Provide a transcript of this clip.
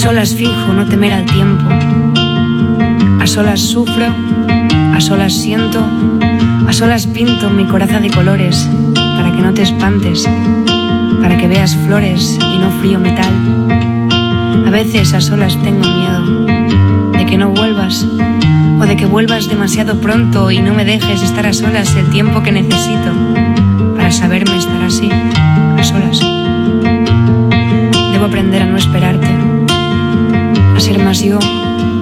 solas finjo no temer al tiempo. A solas sufro, a solas siento, a solas pinto mi coraza de colores, para que no te espantes, para que veas flores y no frío metal. A veces a solas tengo miedo de que no vuelvas, o de que vuelvas demasiado pronto y no me dejes estar a solas el tiempo que necesito para saberme estar así, a solas. Debo aprender a no esperarte, a ser más yo